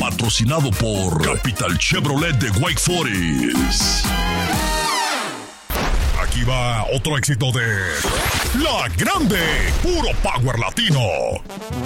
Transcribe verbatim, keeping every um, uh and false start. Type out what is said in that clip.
patrocinado por Capital Chevrolet de Wake Forest. Aquí va otro éxito de La Grande, puro power latino.